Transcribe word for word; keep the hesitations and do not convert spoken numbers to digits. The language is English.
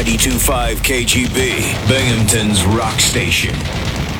ninety-two point five K G B, Binghamton's rock station.